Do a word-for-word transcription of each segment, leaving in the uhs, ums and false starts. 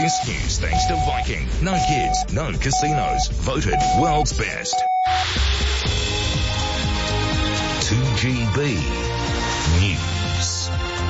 This news thanks to Viking. No kids, no casinos. Voted world's best. two G B News.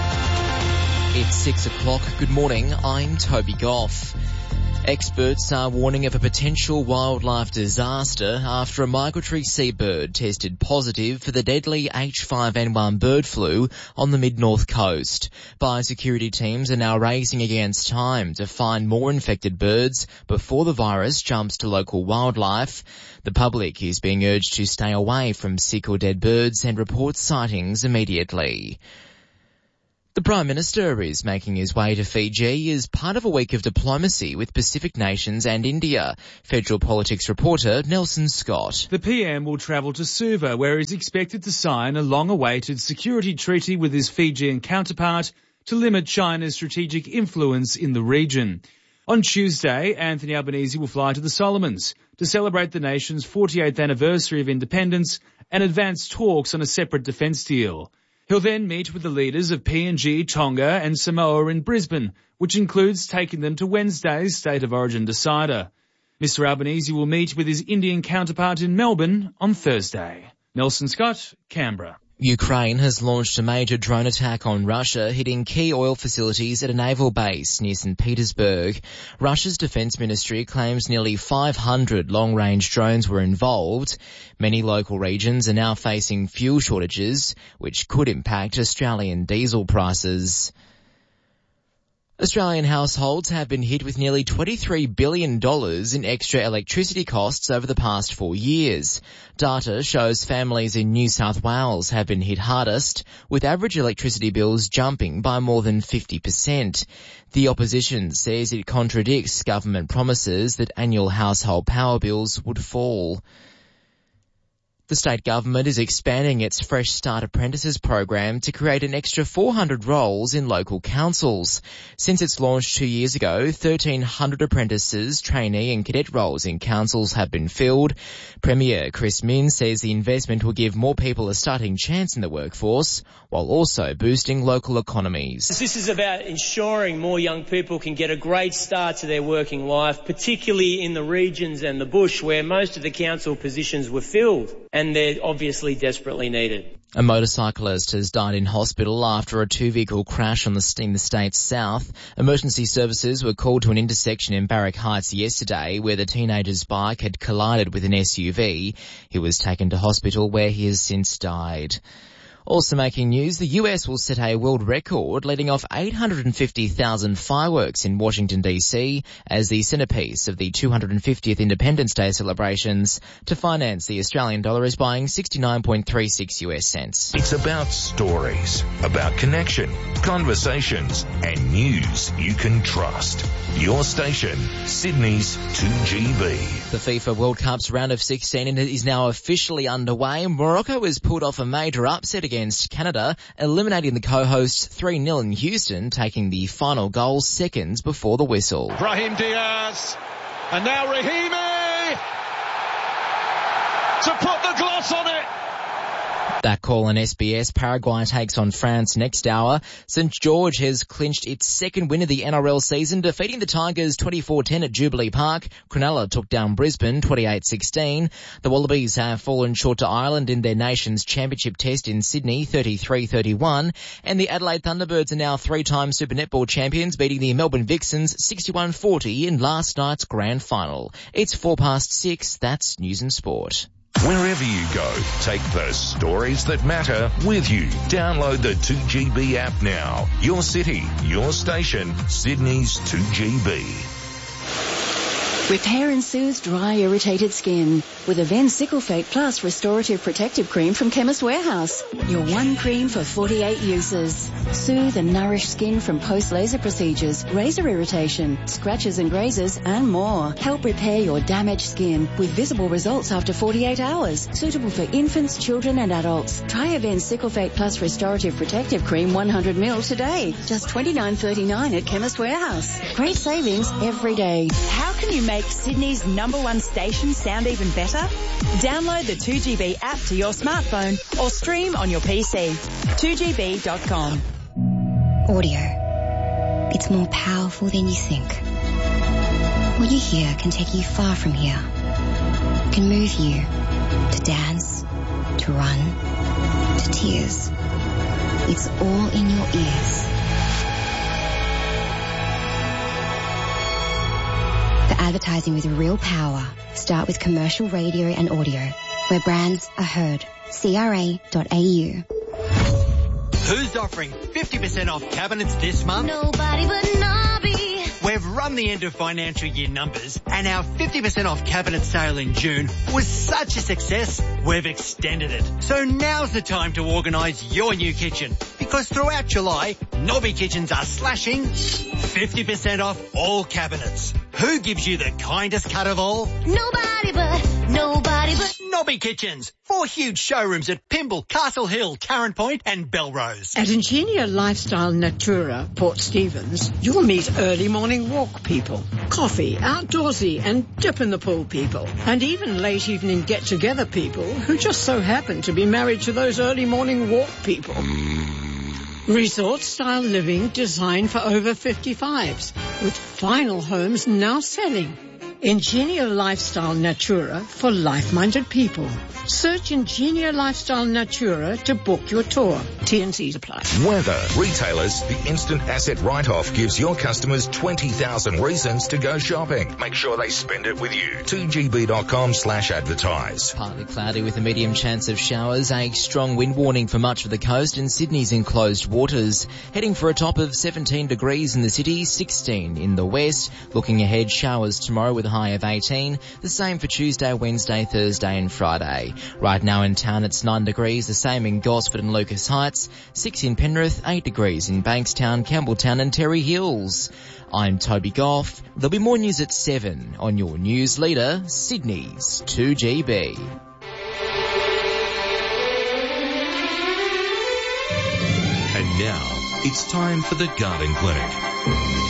It's six o'clock. Good morning. I'm Toby Goff. Experts are warning of a potential wildlife disaster after a migratory seabird tested positive for the deadly H five N one bird flu on the mid-north coast. Biosecurity teams are now racing against time to find more infected birds before the virus jumps to local wildlife. The public is being urged to stay away from sick or dead birds and report sightings immediately. The Prime Minister is making his way to Fiji as part of a week of diplomacy with Pacific nations and India. Federal politics reporter Nelson Scott. The P M will travel to Suva, where he's expected to sign a long-awaited security treaty with his Fijian counterpart to limit China's strategic influence in the region. On Tuesday, Anthony Albanese will fly to the Solomons to celebrate the nation's forty-eighth anniversary of independence and advance talks on a separate defence deal. He'll then meet with the leaders of P N G, Tonga and Samoa in Brisbane, which includes taking them to Wednesday's State of Origin decider. Mister Albanese will meet with his Indian counterpart in Melbourne on Thursday. Nelson Scott, Canberra. Ukraine has launched a major drone attack on Russia, hitting key oil facilities at a naval base near Saint Petersburg. Russia's defense ministry claims nearly five hundred long-range drones were involved. Many local regions are now facing fuel shortages, which could impact Australian diesel prices. Australian households have been hit with nearly twenty-three billion dollars in extra electricity costs over the past four years. Data shows families in New South Wales have been hit hardest, with average electricity bills jumping by more than fifty percent. The opposition says it contradicts government promises that annual household power bills would fall. The state government is expanding its Fresh Start Apprentices program to create an extra four hundred roles in local councils. Since its launch two years ago, thirteen hundred apprentices, trainee and cadet roles in councils have been filled. Premier Chris Minns says the investment will give more people a starting chance in the workforce, while also boosting local economies. This is about ensuring more young people can get a great start to their working life, particularly in the regions and the bush where most of the council positions were filled. And they're obviously desperately needed. A motorcyclist has died in hospital after a two-vehicle crash on the, in the state's south. Emergency services were called to an intersection in Barrack Heights yesterday where the teenager's bike had collided with an S U V. He was taken to hospital where he has since died. Also making news, the U S will set a world record, letting off eight hundred fifty thousand fireworks in Washington, D C as the centrepiece of the two hundred fiftieth Independence Day celebrations. To finance the Australian dollar is buying sixty-nine point three six U S cents. It's about stories, about connection, conversations, and news you can trust. Your station, Sydney's two G B. The FIFA World Cup's round of sixteen is now officially underway. Morocco has pulled off a major upset against Canada, eliminating the co-hosts three nil in Houston, taking the final goal seconds before the whistle. Brahim Diaz, and now Rahimi to put the gloss on it. That call on S B S. Paraguay takes on France next hour. Saint George has clinched its second win of the N R L season, defeating the Tigers twenty-four ten at Jubilee Park. Cronulla took down Brisbane twenty-eight sixteen. The Wallabies have fallen short to Ireland in their nation's championship test in Sydney, thirty-three thirty-one. And the Adelaide Thunderbirds are now three-time Super Netball champions, beating the Melbourne Vixens sixty-one forty in last night's grand final. It's four past six. That's News and Sport. Wherever you go, take the stories that matter with you. Download the two G B app now. Your city, your station, Sydney's two G B. Repair and soothe dry, irritated skin with Aven Cyclofate Plus Restorative Protective Cream from Chemist Warehouse. Your one cream for forty-eight uses. Soothe and nourish skin from post-laser procedures, razor irritation, scratches and grazes, and more. Help repair your damaged skin with visible results after forty-eight hours. Suitable for infants, children, and adults. Try Aven Cyclofate Plus Restorative Protective Cream one hundred milliliters today. Just twenty-nine thirty-nine at Chemist Warehouse. Great savings every day. How can you make Sydney's number one station sound even better? Download the two G B app to your smartphone or stream on your P C. two G B dot com. Audio. It's more powerful than you think. What you hear can take you far from here. It can move you to dance, to run, to tears. It's all in your ears. For advertising with real power, start with commercial radio and audio, where brands are heard. C R A dot A U. Who's offering fifty percent off cabinets this month? Nobody but Nobby. We've run the end of financial year numbers, and our fifty percent off cabinet sale in June was such a success, we've extended it. So now's the time to organise your new kitchen, because throughout July, Nobby Kitchens are slashing fifty percent off all cabinets. Who gives you the kindest cut of all? Nobody but, nobody but Nobby Kitchens. Four huge showrooms at Pymble, Castle Hill, Tarrant Point and Belrose. At Ingenia Lifestyle Natura, Port Stephens, you'll meet early morning walk people, coffee, outdoorsy and dip in the pool people, and even late evening get-together people who just so happen to be married to those early morning walk people. Resort-style living designed for over fifty-fives, with final homes now selling. Ingenia Lifestyle Natura for life-minded people. Search Ingenia Lifestyle Natura to book your tour. T and C's apply. Weather. Retailers, the instant asset write-off gives your customers twenty thousand reasons to go shopping. Make sure they spend it with you. two G B dot com slash advertise. Partly cloudy with a medium chance of showers. A strong wind warning for much of the coast and Sydney's enclosed waters. Heading for a top of seventeen degrees in the city, sixteen in the west. Looking ahead, showers tomorrow with a high of eighteen. The same for Tuesday, Wednesday, Thursday and Friday. Right now in town it's nine degrees, the same in Gosford and Lucas Heights, six in Penrith, eight degrees in Bankstown, Campbelltown and Terry Hills. I'm Toby Goff. There'll be more news at seven on your news leader, Sydney's two G B. And now it's time for the Garden Clinic.